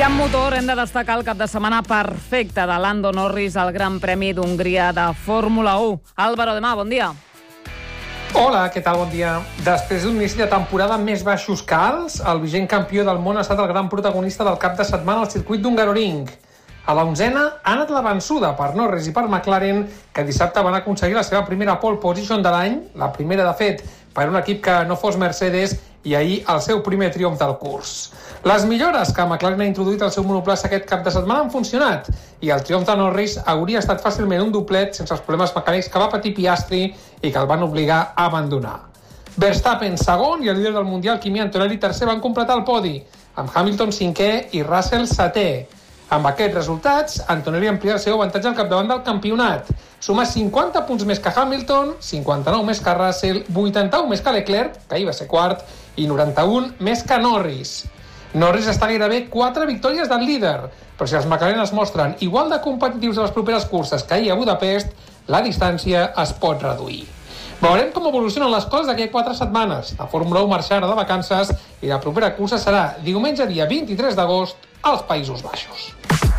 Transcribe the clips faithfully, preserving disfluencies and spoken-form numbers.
Gran motor, hem de destacar el cap de setmana perfecte de Lando Norris al Gran Premi d'Hongria de Fórmula u. Álvaro de Mar, bon dia. Hola, què tal? Bon dia. Després d'un inici de temporada més baixos que alts, el vigent campió del món ha estat el gran protagonista del cap de setmana al circuit d'Hungaroring. A la onzena ha anat la vençuda per Norris i per McLaren, que dissabte van aconseguir la seva primera pole position de l'any, la primera, de fet, per un equip que no fos Mercedes, i ahir el seu primer triomf del curs. Les millores que McLaren ha introduït al seu monoplaça aquest cap de setmana han funcionat, i el triomf de Norris hauria estat fàcilment un doblet sense els problemes mecànics que va patir Piastri i que el van obligar a abandonar. Verstappen segon i el líder del Mundial, Kimi Antonelli tercer, van completar el podi, amb Hamilton cinquè i Russell setè. Amb aquests resultats, Antonelli amplia el seu avantatge al capdavant del campionat. Suma cinquanta punts més que Hamilton, cinquanta-nou més que Russell, vuitanta-u més que Leclerc, que ahir va ser quart, i noranta-un més que Norris. Norris està gairebé quatre victòries del líder, però si els McLaren es mostren igual de competitius a les properes curses que ahir a Budapest, la distància es pot reduir. Veurem com evolucionen les coses d'aquí a quatre setmanes. La Fórmula u marxa ara de vacances i la propera cursa serà diumenge dia vint-i-tres d'agost als Països Baixos.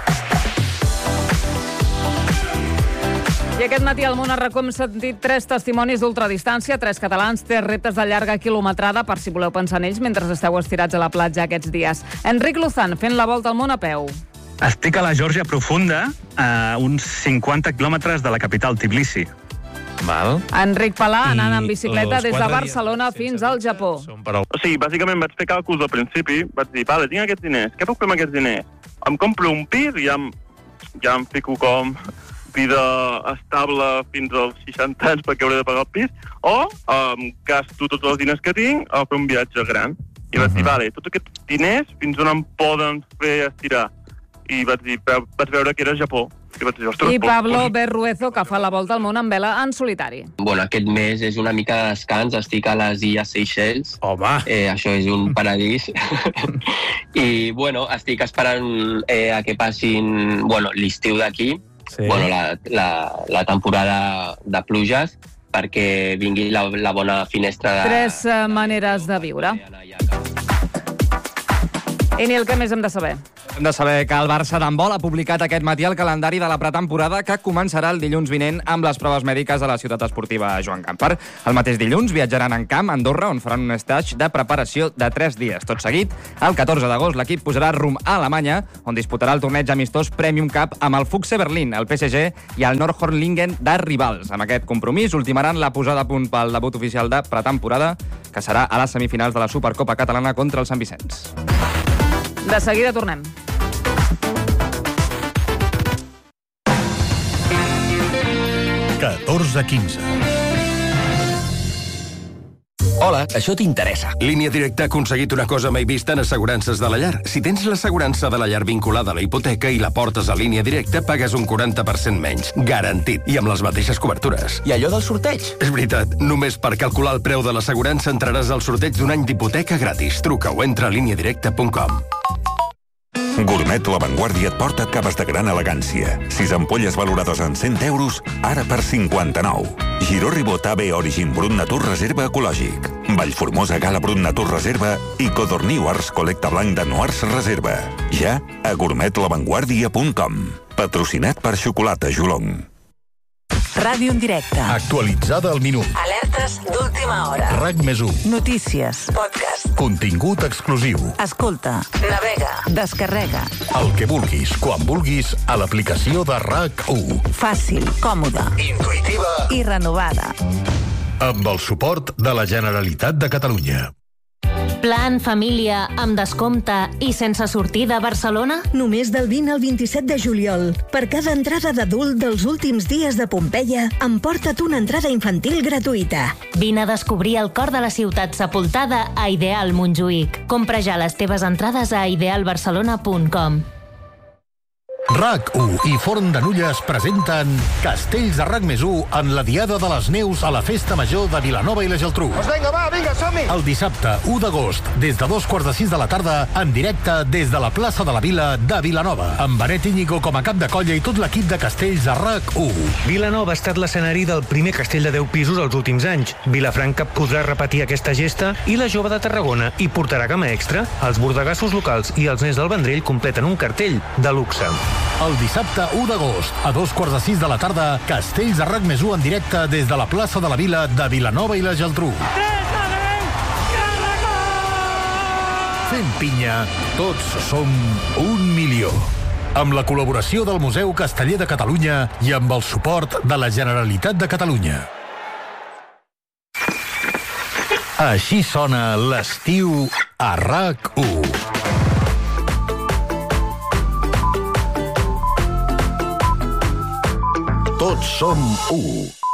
I aquest matí al Món Arracó hem sentit tres testimonis d'ultradistància, tres catalans, tres reptes de llarga quilometrada, per si voleu pensar en ells mentre esteu estirats a la platja aquests dies. Enric Luzán, fent la volta al món a peu. Estic a la Geòrgia profunda, a uns cinquanta quilòmetres de la capital, Tbilisi. Val. Enric Palà, anant en I bicicleta els des de quatre Barcelona dies fins sense al Japó. són per al- O sigui, bàsicament vaig fer càlculs al principi, vaig dir, vale, tinc aquests diners, què puc fer amb aquests diners? Em compro un pis i ja em, ja em fico com vida estable fins als seixanta anys perquè hauré de pagar el pis, o em gasto tots els diners que tinc a fer un viatge gran. I vaig dir, vale, tots aquests diners fins on em poden fer estirar? I vaig dir, vaig veure que era Japó. I vaig dir, ostres, I pues- Pablo pues- Berruezo, que fa la volta al món en vela en solitari. Bueno, aquest mes és una mica de descans, estic a les Illes Seychelles. Home! Eh, això és un paradís. I, bueno, estic esperant eh, a que passin bueno, l'estiu d'aquí, Sí. bueno, la, la, la temporada de pluges, perquè vingui la, la bona finestra de... Tres eh, maneres de viure. I Nil, què més hem de saber? Hem de saber que el Barça d'handbol ha publicat aquest matí el calendari de la pretemporada que començarà el dilluns vinent amb les proves mèdiques a la ciutat esportiva Joan Campar. El mateix dilluns viatjaran en camp a Andorra, on faran un stage de preparació de tres dies. Tot seguit, el catorze d'agost, l'equip posarà rumb a Alemanya, on disputarà el torneig amistós Premium Cup amb el Füchse Berlín, el P S G i el Nordhornlingen de rivals. Amb aquest compromís ultimaran la posada a punt pel debut oficial de pretemporada, que serà a les semifinals de la Supercopa Catalana contra el Sant Vicenç. De seguida tornem. catorze quinze. Hola, això t'interessa. Línia Directa ha aconseguit una cosa mai vista en assegurances de la llar. Si tens l'assegurança de la llar vinculada a la hipoteca i la portes a Línia Directa, pagues un quaranta per cent menys. Garantit. I amb les mateixes cobertures. I allò del sorteig? És veritat. Només per calcular el preu de l'assegurança entraràs al sorteig d'un any d'hipoteca gratis. Truca o entra a línia directa punt com. Gourmet La Vanguardia et porta caves de gran elegància. Sis ampolles valorades en cent euros, ara per cinquanta-nou. Giró Ribot A B Origin Brut Natur Reserva Ecològic. Vallformosa Gala Brut Natur Reserva i Codorní Ars Col·lecta Blanc de Noars Reserva. Ja a gourmet la vanguardia punt com. Patrocinat per Xocolata Jolong. Ràdio en directe. Actualitzada al minut. Alertes d'última hora. RAC més u. Notícies. Podcast. Contingut exclusiu. Escolta. Navega. Descarrega. El que vulguis, quan vulguis, a l'aplicació de RAC u. Fàcil, còmoda, Intuïtiva. i renovada. Amb el suport de la Generalitat de Catalunya. Plan família amb descompte i sense sortida a Barcelona? Només del vint al vint-i-set de juliol. Per cada entrada d'adult dels últims dies de Pompeia, emporta't una entrada infantil gratuïta. Vine a descobrir el cor de la ciutat sepultada a Ideal Montjuïc. Compra ja les teves entrades a ideal barcelona punt com. R A C u i Forn de Nulles presenten Castells de R A C més u en la Diada de les Neus a la Festa Major de Vilanova i la Geltrú. Pues vinga, va, vinga, som-hi! El dissabte u d'agost, des de dos quarts de sis de la tarda, en directe des de la plaça de la Vila de Vilanova, amb Benet Íñigo com a cap de colla i tot l'equip de Castells de R A C u. Vilanova ha estat l'escenari del primer castell de deu pisos als últims anys. Vilafranca podrà repetir aquesta gesta i la Jove de Tarragona hi portarà gamma extra. Els bordegassos locals i els nens del Vendrell completen un cartell de luxe. El dissabte u d'agost, a dos quarts de sis de la tarda, Castells de R A C més u en directe des de la plaça de la Vila de Vilanova i la Geltrú. Fent pinya, tots som un milió. Amb la col·laboració del Museu Casteller de Catalunya i amb el suport de la Generalitat de Catalunya. Així sona l'estiu a R A C u. Tots som u.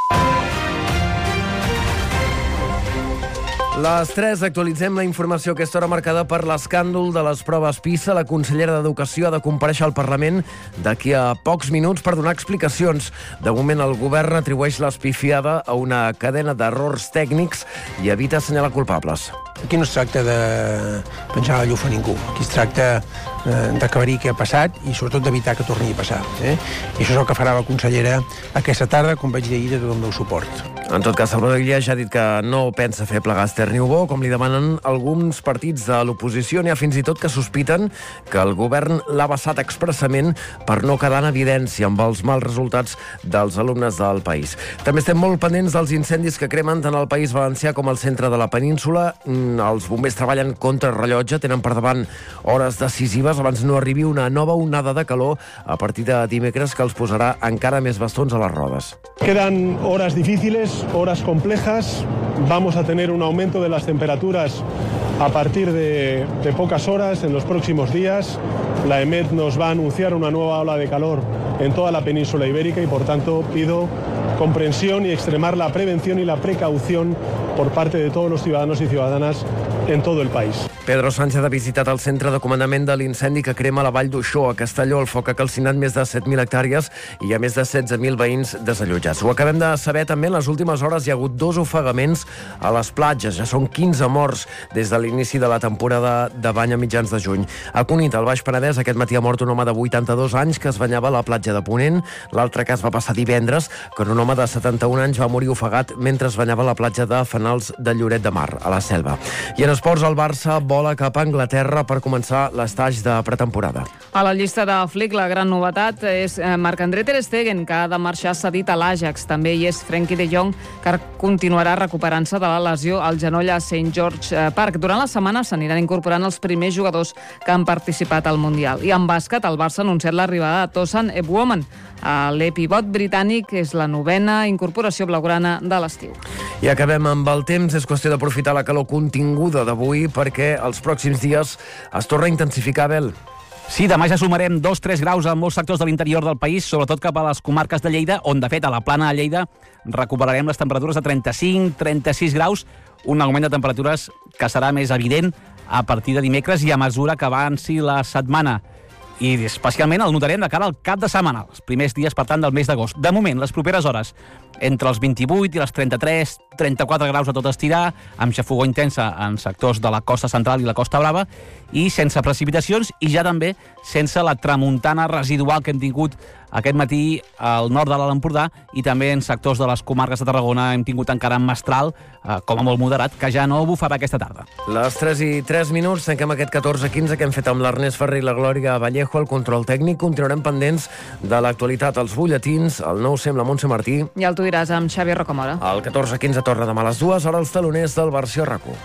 Les tres actualitzem la informació a aquesta hora marcada per l'escàndol de les proves PISA. La consellera d'Educació ha de comparèixer al Parlament d'aquí a pocs minuts per donar explicacions. De moment, el govern atribueix l'espifiada a una cadena d'errors tècnics i evita assenyalar culpables. Aquí no es tracta de penjar la llufa a ningú. Aquí es tracta d'aclarir què ha passat i sobretot d'evitar que torni a passar. Eh? I això és el que farà la consellera aquesta tarda, com vaig dir ahir, de tot el meu suport. En tot cas, Salvador Illa ja ha dit que no pensa fer plegar Esther Niubó, com li demanen alguns partits de l'oposició. N'hi ha fins i tot que sospiten que el govern l'ha vessat expressament per no quedar en evidència amb els mals resultats dels alumnes del país. També estem molt pendents dels incendis que cremen tant al País Valencià com al centre de la península. Els bombers treballen contra rellotge, tenen per davant hores decisives abans no arribi una nova onada de calor a partir de dimecres que els posarà encara més bastons a les rodes. Quedan horas difíciles, horas complejas. Vamos a tener un aumento de las temperaturas a partir de, de pocas horas en los próximos días. La EMET nos va a anunciar una nueva ola de calor en toda la península ibérica y, por tanto, pido comprensión y extremar la prevención y la precaución por parte de todos los ciudadanos y ciudadanas en todo el país. Pedro Sánchez ha visitat el centre de comandament de l'incendi que crema la Vall d'Uixó, a Castelló. El foc ha calcinat més de set mil hectàrees i hi ha més de setze mil veïns desallotjats. Ho acabem de saber també. En les últimes hores hi ha hagut dos ofegaments a les platges. Ja són quinze morts des de l'inici de la temporada de bany a mitjans de juny. A Cunit, al Baix Penedès, aquest matí ha mort un home de vuitanta-dos anys que es banyava a la platja de Ponent. L'altre cas va passar divendres, quan un home de setanta-un anys va morir ofegat mentre es banyava a la platja de Fanals de Lloret de Mar, a la Selva. I en esports, el Barça vola cap a Anglaterra per començar l'estatge de pretemporada. A la llista de Flick, la gran novetat és Marc-André ter Stegen, que ha de marxar cedit a l'Ajax. També hi és Frenkie de Jong, que continuarà recuperant-se de la lesió al genoll a Saint George Park. Durant la setmana s'aniran incorporant els primers jugadors que han participat al Mundial. I en bàsquet, el Barça ha anunciat l'arribada de Tosan Ebwoman. L'epivot britànic és la novena incorporació blaugrana de l'estiu. I acabem amb el temps. És qüestió d'aprofitar la calor continguda d'avui perquè els pròxims dies es torna a intensificar, Abel. Sí, demà ja sumarem dos tres graus a molts sectors de l'interior del país, sobretot cap a les comarques de Lleida, on, de fet, a la plana de Lleida recuperarem les temperatures de trenta-cinc trenta-sis graus, un augment de temperatures que serà més evident a partir de dimecres i a mesura que avanci la setmana. I especialment el notarem de cara al cap de setmana, els primers dies, per tant, del mes d'agost. De moment, les properes hores, entre els vint-i-vuit i les trenta-tres trenta-quatre graus a tot estirar, amb xafogor intensa en sectors de la costa central i la Costa Brava, i sense precipitacions, i ja també sense la tramuntana residual que hem tingut aquest matí al nord de l'Alt Empordà, i també en sectors de les comarques de Tarragona hem tingut encara mestral, eh, com a molt moderat, que ja no bufarà aquesta tarda. Les tres i tres minuts, tanquem aquest catorze quinze que hem fet amb l'Ernest Ferrer i la Glòria Vallejo, el control tècnic. Continuarem pendents de l'actualitat, els butlletins, el nou sem, la Montse Martí. Ja el tu diràs amb Xavi Rocamora. El catorze quinze torna demà a les dues, ara els taloners del versió R A C u.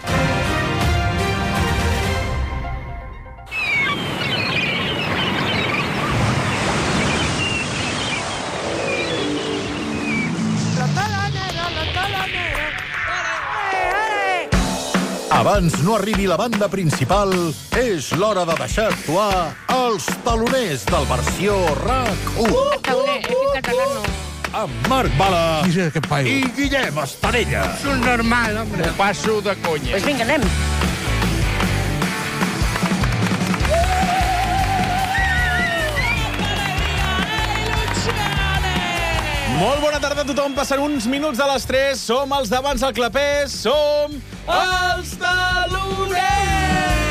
Abans no arribi la banda principal, és l'hora de deixar actuar els taloners del versió R A C u. Uh, taloner, és en català no. Amb Marc Bala i Guillem Estarella. És un normal, hombre. Ho passo de conya. Pues vinga, anem. tarda a tothom, passen uns minuts de les tres, som els d'abans del clapés, som els taloners!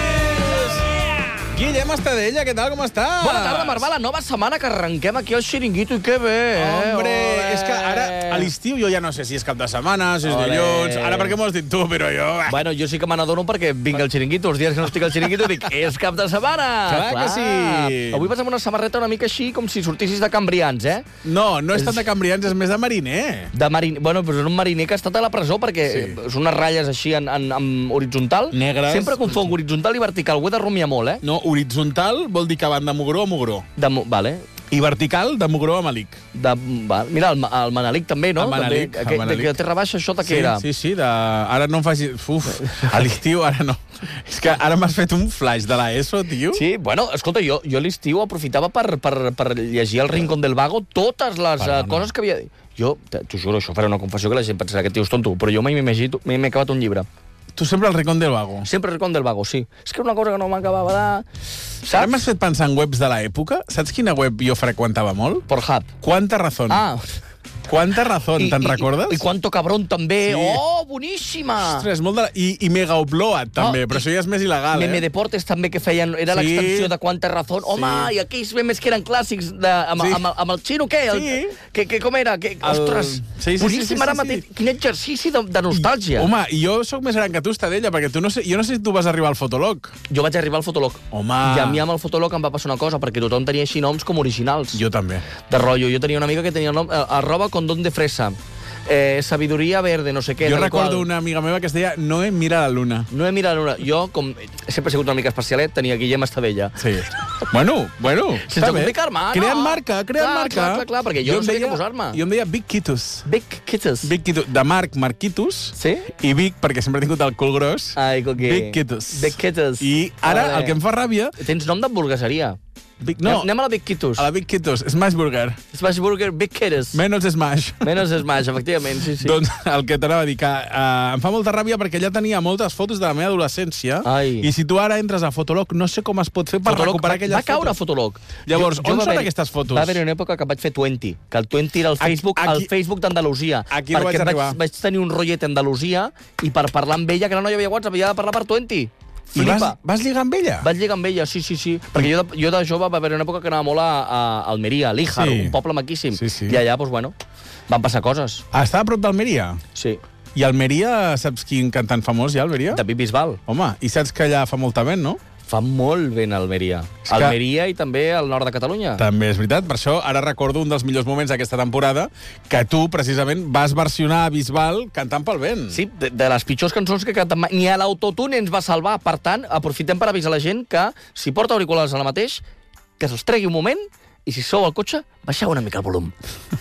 Guillem Estadella, què tal, com estàs? Bona tarda, Marvà, la nova setmana que arrenquem aquí al Xiringuito, i que bé, eh? Hombre, Olé. és que ara, a l'estiu, jo ja no sé si és cap de setmana, si és Olé. dilluns, ara perquè m'ho has dit tu, però jo... Bueno, jo sí que me n'adono perquè vinc al Xiringuito, els dies que no estic al Xiringuito dic, és cap de setmana! Clar que sí! Avui vas amb una samarreta una mica així, com si sortissis de Cambrians, eh? No, no és tant de Cambrians, és més de mariner. De mariner, bueno, però és un mariner que ha estat a la presó, perquè Sí. són unes ratlles així en, en, en horitzontal. Negres. Sempre confong horitzontal i vertical, ho he de rumiar molt, eh? No, horitzontal vol dir que van de mugró a mugró. De, mu- vale. I vertical, de mugró a malic. De, va, mira, el, el Manelic també, no? El Manelic, també, el que, Manelic. De, de Terra Baixa, això de què Sí, era? sí, sí, de... ara no em facis... Uf, a l'estiu ara no. És que ara m'has fet un flash de la ESO, tio. Sí, bueno, escolta, jo, jo a l'estiu aprofitava per, per, per llegir el Rincón del Vago totes les uh, coses que havia... Jo, t'ho juro, això farà una confessió que la gent pensarà que tio és tonto, però jo mai m'he llegit- mai m'he acabat un llibre. Tu sempre el Rincón del Vago? Sempre el Rincón del Vago, sí. És que era una cosa que no m'acabava de... Saps? Ara m'has fet pensar en webs de l'època. Saps quina web jo freqüentava molt? Pornhub. Quanta razón. Ah. Quanta razón, te'n recordes? I, I Quanto Cabrón també. Sí. Oh, boníssima! Ostres, molt de... I, i Mega Upload, també, Oh, però això ja és més il·legal, Meme eh? Deportes també, que feien... Era Sí. l'extensió de Quanta Razón. Home, Sí. i aquells memes que eren clàssics de, amb, Sí. amb, amb, amb el xino, què? El, Sí. que, que, com era? Que, El- Ostres, Sí, sí, sí, boníssim sí, sí, ara sí. mateix. Quin exercici de, de nostàlgia. Home, i jo sóc més gran que tu, Estadella, perquè tu no sé, jo no sé si tu vas arribar al Fotolog. Jo vaig arribar al Fotolog. Home. I a mi amb el Fotolog em va passar una cosa, perquè tothom tenia així noms com originals. Jo també. De rotllo. Jo tenia una amiga que tenia el nom eh, arroba condón de fresa. Eh, sabiduria verde, no sé què. Jo tal recordo qual. una amiga meva que es deia Noé mira la luna. No he mirat una... Jo, com sempre he sigut una mica especialet, tenia Guillem Estadella. Sí. Bueno, bueno, Sense està bé. complicar-me, no? Creant marca, creant Clar, marca. clar, clar, clar, perquè jo no em sabia deia- què posar-me. Jo em deia Big Quitus. Big Quitus. Big Quitus. De Marc, Marquitus. Sí? I Big, perquè sempre he tingut el cul gros. Ai, coqui. Big Quitus. Big Quitus. I ara, Vale. el que em fa ràbia... Tens nom d'hamburgueseria. Big, no, Anem a la Big Quitus. a la Big Quitus. Smash Burger. Smash Burger, Big Quitus. Menos Smash. Menos Smash, efectivament, sí, sí. Doncs el que t'anava a dir, que uh, em fa molta ràbia perquè ja tenia moltes fotos de la meva adolescència. Ai. I si tu ara entres a Fotolog, no sé com es pot fer per Fotolog recuperar va, aquelles va caure a fotos. Fotolog. Llavors, on va són haver- aquestes fotos? Va haver una època que vaig fer twenty, que el twenty era el Facebook, Aquí- el Facebook d'Andalusia. Aquí no vaig perquè arribar. vaig, vaig tenir un rotllet a Andalusia i per parlar amb ella, que ara no hi havia WhatsApp, havia de parlar per twenty. I vas, vas lligar amb ella? Vaig lligar amb ella, sí, sí, sí. Perquè jo de, jo de jove va haver una època que anava molt a, a Almeria, a l'Íjar, Sí. un poble maquíssim. Sí, sí. I allà, doncs, bueno, van passar coses. Ah, estava a prop d'Almeria? Sí. I Almeria, saps quin cantant famós hi ha, Almeria? David Bisbal. Home, i saps que allà fa molta vent, no? Fa molt ben Almeria. És que- Almeria i també al nord de Catalunya. També és veritat, per això ara recordo un dels millors moments d'aquesta temporada que tu, precisament, vas versionar a Bisbal cantant pel vent. Sí, de, de les pitjors cançons que canten mai. Ni a l'autotune ens va salvar. Per tant, aprofitem per avisar la gent que, si porta auriculars ara mateix, que se'ls tregui un moment i si sou al cotxe, baixeu una mica el volum.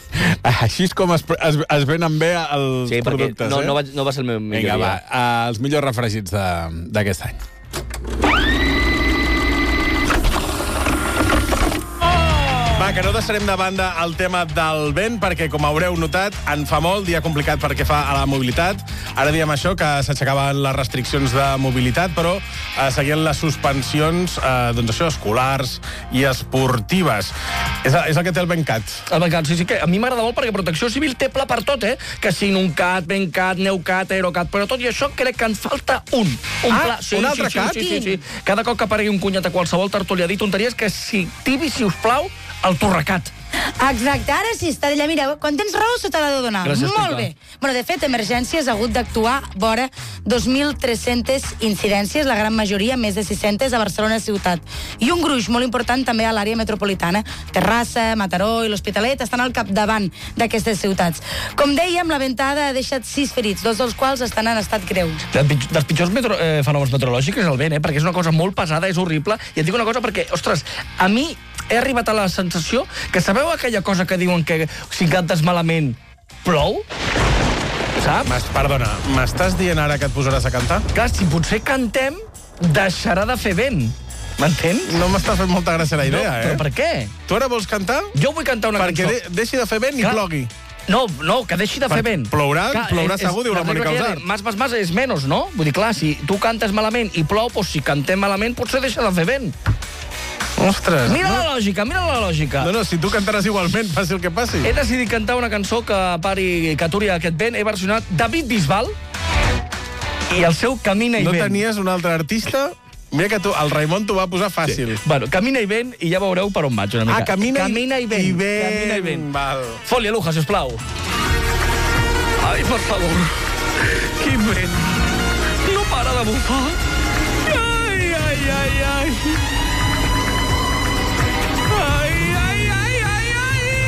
Així és com es, es, es venen bé els Sí, perquè productes, no, eh? no, va, no va ser el meu millor Vinga, va, dia. uh, els millors refregits de- d'aquest any. Va, que no deixarem de banda el tema del vent, perquè, com haureu notat, en fa molt, dia complicat perquè fa a la mobilitat. Ara diem això, que s'aixecaven les restriccions de mobilitat, però eh, seguien les suspensions, eh, doncs això, escolars i esportives. És, és el que té el Bencat. El Bencat, sí, sí, que a mi m'agrada molt perquè Protecció Civil té pla per tot, eh? Que si Nuncat, Bencat, Neucat, Aerocat, però tot i això crec que en falta un. Un Ah, pla. Sí, un altre sí, cat? Sí, sí, sí, sí. Cada cop que aparegui un cunyat a qualsevol tertúlia a dir tonteries, que si tibi, si us plau, el torrecat. Exacte, ara sí, està d'allà. Mira, quan tens raó se t'ha de donar. Gràcies, Molt Tita. bé. Bueno, de fet, Emergències ha hagut d'actuar vora dos mil tres-centes incidències, la gran majoria, més de sis-centes, a Barcelona ciutat. I un gruix molt important també a l'àrea metropolitana. Terrassa, Mataró i l'Hospitalet estan al capdavant d'aquestes ciutats. Com dèiem, la ventada ha deixat sis ferits, dos dels quals estan en estat greu. Dels pitjors metro, eh, fenòmens meteorològics és el vent, eh? Perquè és una cosa molt pesada, és horrible. I et dic una cosa perquè, ostres, a mi he arribat a la sensació que sabeu aquella cosa que diuen que si cantes malament plou? Saps? Mas, perdona, m'estàs dient ara que et posaràs a cantar? Clar, si potser cantem, deixarà de fer vent. M'entens? No m'està fent molta gràcia la idea, no, eh? Però per què? Tu ara vols cantar? Jo vull cantar una Perquè cançó. de, deixi de fer vent i Clar. plogui. No, no, que deixi de fer Per- vent. plourà- plourà és- segur, diu la regla Mònica que hi ha Usart. de Más, más, más és menys, no? Vull dir, clar, si tu cantes malament i plou, doncs si cantem malament potser deixa de fer vent. Ostres. Mira la lògica, mira la lògica. No, no, si tu cantaràs igualment, passi el que passi. He decidit cantar una cançó que pari, que aturi aquest vent. He versionat David Bisbal i el seu Camina i no vent. No tenies un altre artista? Mira que tu, el Raimon t'ho va posar fàcil. Sí. Bueno, Camina i vent i ja veureu per on vaig una mica. Ah, Camina, camina i, vent. i vent. Camina i vent. Val. Fòlia, Luja, sisplau. Ai, per favor. Quin vent. No para de bufar. Ai, ai, ai, ai.